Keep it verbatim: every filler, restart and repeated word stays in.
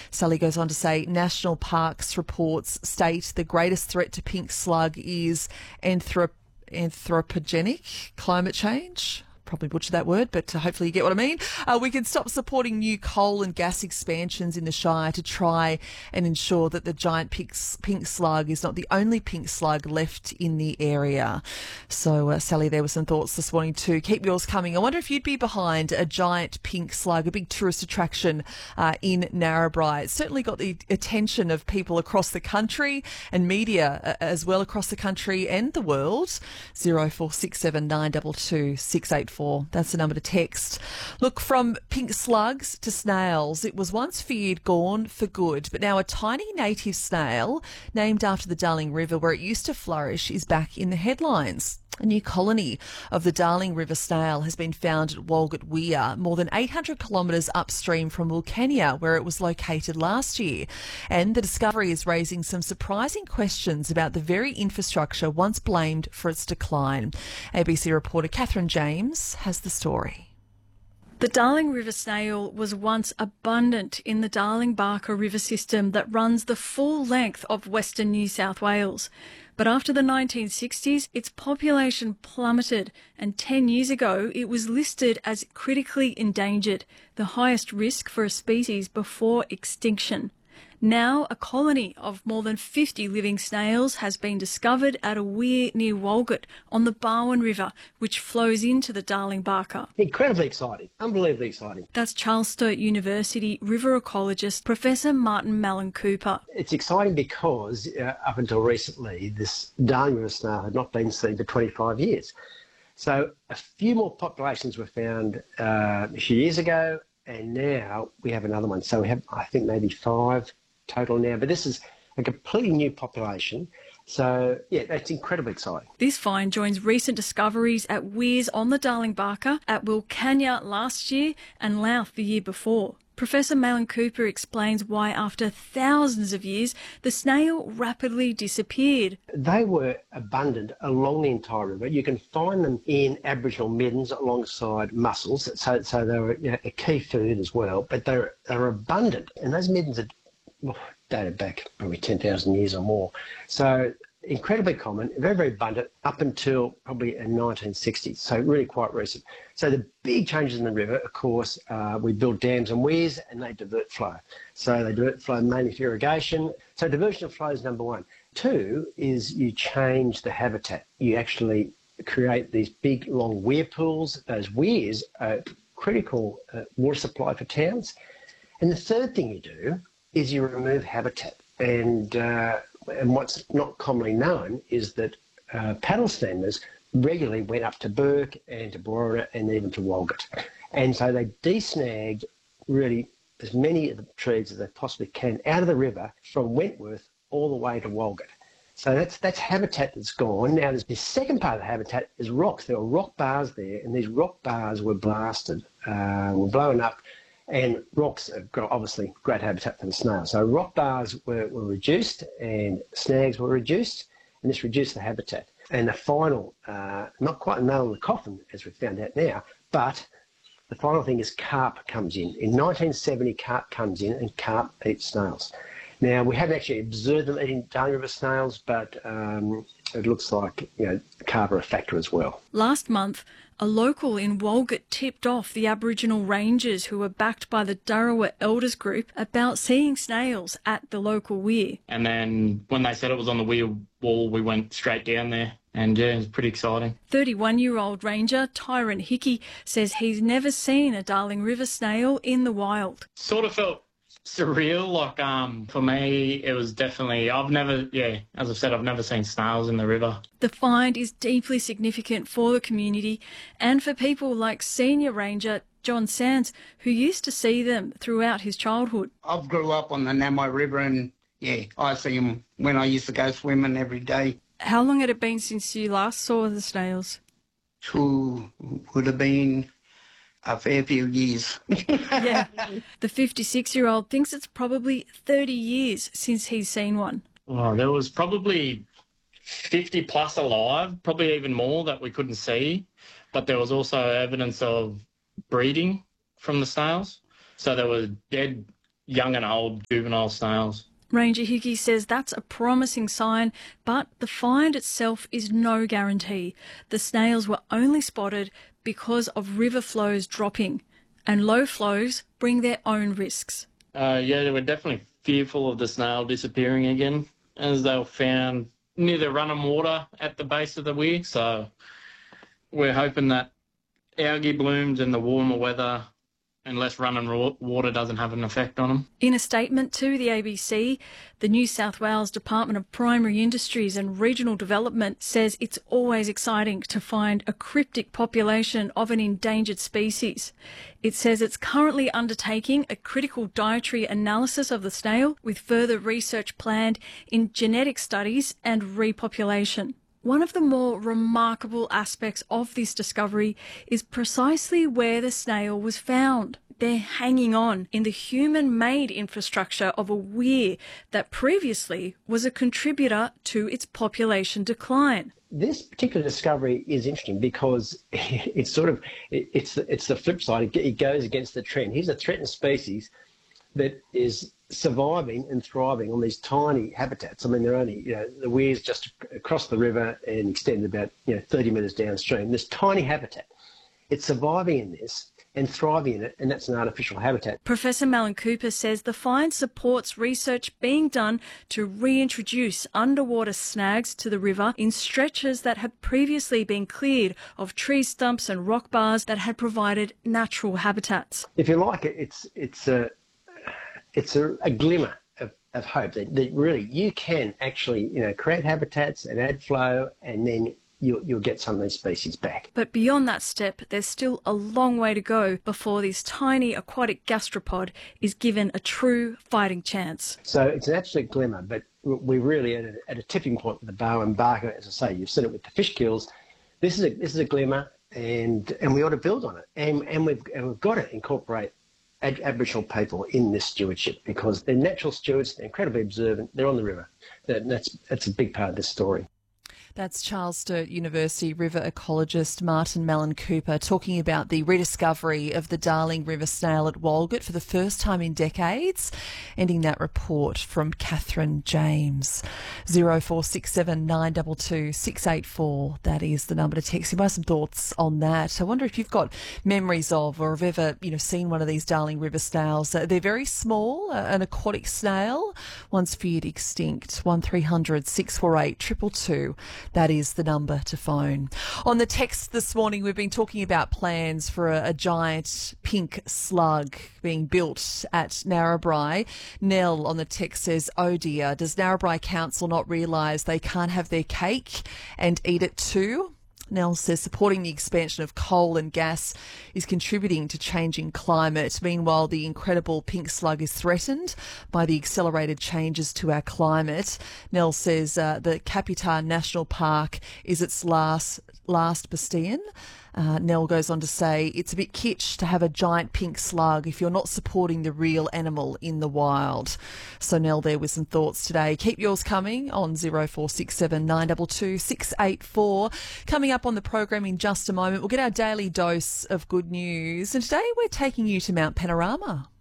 Sally goes on to say National Parks reports state the greatest threat to pink slug is anthrop- anthropogenic climate change. Probably butchered that word, but uh, hopefully you get what I mean. Uh, we can stop supporting new coal and gas expansions in the Shire to try and ensure that the giant pink, pink slug is not the only pink slug left in the area. So, uh, Sally, there were some thoughts this morning too. Keep yours coming. I wonder if you'd be behind a giant pink slug, a big tourist attraction uh, in Narrabri. It's certainly got the attention of people across the country and media uh, as well across the country and the world. zero four six seven nine two two six eight four. That's the number to text. Look, from pink slugs to snails, it was once feared gone for good, but now a tiny native snail named after the Darling River where it used to flourish is back in the headlines. A new colony of the Darling River snail has been found at Walgett Weir, more than eight hundred kilometres upstream from Wilcannia, where it was located last year. And the discovery is raising some surprising questions about the very infrastructure once blamed for its decline. A B C reporter Catherine James has the story. The Darling River snail was once abundant in the Darling Barker River system that runs the full length of Western New South Wales. But after the nineteen sixties, its population plummeted, and ten years ago it was listed as critically endangered, the highest risk for a species before extinction. Now, a colony of more than fifty living snails has been discovered at a weir near Walgett on the Barwon River, which flows into the Darling Barker. Incredibly exciting, unbelievably exciting. That's Charles Sturt University river ecologist Professor Martin Mallon Cooper. It's exciting because uh, up until recently, this Darling River snail had not been seen for twenty-five years. So a few more populations were found uh, a few years ago, and now we have another one. So we have, I think, maybe five total now, but this is a completely new population. So, yeah, that's incredibly exciting. This find joins recent discoveries at weirs on the Darling Barker, at Wilcannia last year and Louth the year before. Professor Mallon Cooper explains why, after thousands of years, the snail rapidly disappeared. They were abundant along the entire river. You can find them in Aboriginal middens alongside mussels, so, so they were, you know, a key food as well, but they're, they're abundant. And those middens are well, dated back probably ten thousand years or more. So incredibly common, very, very abundant up until probably in nineteen sixties, so really quite recent. So the big changes in the river, of course, uh, we build dams and weirs and they divert flow. So they divert flow mainly for irrigation. So diversion of flow is number one. Two is you change the habitat. You actually create these big, long weir pools. Those weirs are critical uh, water supply for towns. And the third thing you do is you remove habitat. And uh, and what's not commonly known is that uh, paddle steamers regularly went up to Burke and to Borora and even to Walgett. And so they desnagged really as many of the trees as they possibly can out of the river from Wentworth all the way to Walgett. So that's that's habitat that's gone. Now there's the second part of the habitat is rocks. There were rock bars there, and these rock bars were blasted, uh, were blown up. And rocks have got obviously great habitat for the snail. So rock bars were, were reduced and snags were reduced, and this reduced the habitat. And the final, uh, not quite a nail in the coffin, as we found out now, but the final thing is carp comes in. In nineteen seventy, carp comes in, and carp eat snails. Now, we haven't actually observed them eating Darling River snails, but um, it looks like, you know, carp are a factor as well. Last month, a local in Walgett tipped off the Aboriginal rangers who were backed by the Dharrawa Elders Group about seeing snails at the local weir. And then when they said it was on the weir wall, we went straight down there. And yeah, it was pretty exciting. thirty-one-year-old ranger Tyron Hickey says he's never seen a Darling River snail in the wild. Sort of felt surreal. Like, um, for me, it was definitely, I've never, yeah, as I've said, I've never seen snails in the river. The find is deeply significant for the community and for people like senior ranger John Sands, who used to see them throughout his childhood. I grew up on the Namoi River and, yeah, I see them when I used to go swimming every day. How long had it been since you last saw the snails? Who would have been a fair few years. Yeah. The fifty-six-year-old thinks it's probably thirty years since he's seen one. Oh, there was probably fifty plus alive, probably even more that we couldn't see. But there was also evidence of breeding from the snails. So there were dead young and old juvenile snails. Ranger Hickey says that's a promising sign, but the find itself is no guarantee. The snails were only spotted because of river flows dropping, and low flows bring their own risks. Uh, yeah, they were definitely fearful of the snail disappearing again, as they were found near the running water at the base of the weir. So we're hoping that algae blooms and the warmer weather and less running water doesn't have an effect on them. In a statement to the A B C, the New South Wales Department of Primary Industries and Regional Development says it's always exciting to find a cryptic population of an endangered species. It says it's currently undertaking a critical dietary analysis of the snail, with further research planned in genetic studies and repopulation. One of the more remarkable aspects of this discovery is precisely where the snail was found. They're hanging on in the human-made infrastructure of a weir that previously was a contributor to its population decline. This particular discovery is interesting because it's sort of, it's, it's the flip side. It goes against the trend. Here's a threatened species that is surviving and thriving on these tiny habitats. I mean, they're only, you know, the weir's just across the river and extended about, you know, thirty metres downstream. This tiny habitat, it's surviving in this and thriving in it, and that's an artificial habitat. Professor Malin Cooper says the find supports research being done to reintroduce underwater snags to the river in stretches that had previously been cleared of tree stumps and rock bars that had provided natural habitats. If you like it, it's, it's a, it's a, a glimmer of, of hope that, that really you can actually, you know, create habitats and add flow, and then you'll, you'll get some of these species back. But beyond that step, there's still a long way to go before this tiny aquatic gastropod is given a true fighting chance. So it's an absolute glimmer, but we're really at a, at a tipping point with the Bowen barker. As I say, you've seen it with the fish kills. This is a, this is a glimmer, and, and we ought to build on it. And, and, we've, and we've got to incorporate Ab- Aboriginal people in this stewardship, because they're natural stewards, they're incredibly observant, they're on the river. That, that's, that's a big part of this story. That's Charles Sturt University river ecologist Martin Malin Cooper talking about the rediscovery of the Darling River snail at Walgett for the first time in decades. Ending that report from Catherine James. zero four six seven nine two two six eight four. That is the number to text. You might have some thoughts on that. I wonder if you've got memories of or have ever, you know, seen one of these Darling River snails. Uh, they're very small, uh, an aquatic snail, once feared extinct. one three hundred six four eight two two two. That is the number to phone. On the text this morning, we've been talking about plans for a, a giant pink slug being built at Narrabri. Nell on the text says, oh dear, does Narrabri Council not realise they can't have their cake and eat it too? Nell says supporting the expansion of coal and gas is contributing to changing climate. Meanwhile, the incredible pink slug is threatened by the accelerated changes to our climate. Nell says uh, the Capitan National Park is its last last bastion. Uh, Nell goes on to say it's a bit kitsch to have a giant pink slug if you're not supporting the real animal in the wild. So Nell there with some thoughts today. Keep yours coming on zero four six seven nine two two six eight four. Coming up on the program in just a moment, we'll get our daily dose of good news. And today we're taking you to Mount Panorama.